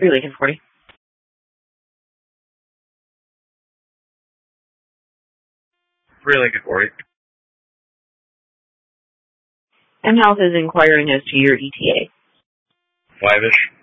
Lincoln 40. Lincoln 40. M Health is inquiring as to your ETA. 5-ish.